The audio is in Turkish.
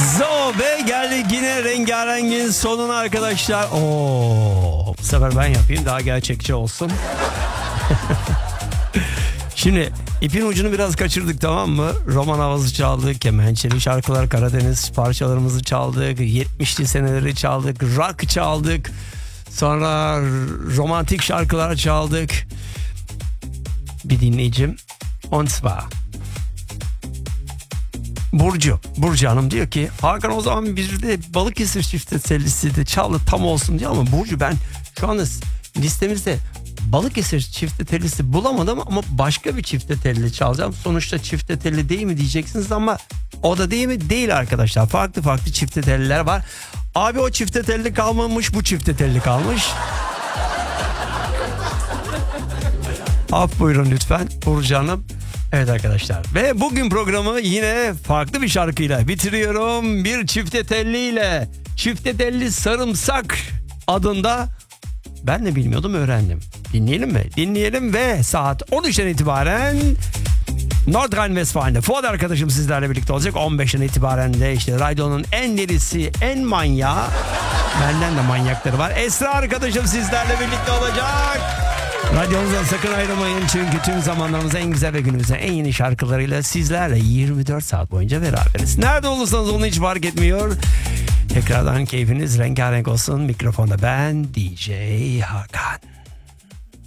Zo ve geldik yine rengarengin sonuna arkadaşlar. Oo, bu sefer ben yapayım, daha gerçekçi olsun. Şimdi ipin ucunu biraz kaçırdık, tamam mı? Roman havası çaldık, kemençeli şarkılar, Karadeniz parçalarımızı çaldık, 70'li seneleri çaldık, rock çaldık, sonra romantik şarkılar çaldık. Bir dinleyicim, und zwar Burcu Hanım diyor ki, Hakan o zaman bir de Balıkesir çifte tellisi de çaldı tam olsun diyor, ama Burcu ben şu anda listemizde Balıkesir çifte tellisi bulamadım ama başka bir çifte telli çalacağım. Sonuçta çifte telli değil mi diyeceksiniz ama o da değil mi? Değil arkadaşlar. Farklı çifte telliler var. Abi o çifte telli kalmamış, bu çifte telli kalmış. Af buyurun lütfen Burcu Hanım. Evet arkadaşlar, ve bugün programı yine farklı bir şarkıyla bitiriyorum. Bir çifte telliyle, çifte telli sarımsak adında, ben de bilmiyordum, öğrendim. Dinleyelim mi? Dinleyelim ve saat 13'ten itibaren Nordrhein-Westfalen'de Fuat arkadaşım sizlerle birlikte olacak. 15'ten itibaren de işte radyonun en delisi, en manyağı, benden de manyakları var, Esra arkadaşım sizlerle birlikte olacak. Radyomuzdan sakın ayrılmayın, çünkü tüm zamanlarımızın en güzel ve günümüzün en yeni şarkılarıyla sizlerle 24 saat boyunca beraberiz. Nerede olursanız onu hiç fark etmiyor. Tekrardan keyfiniz rengarenk olsun. Mikrofonda ben DJ Hakan.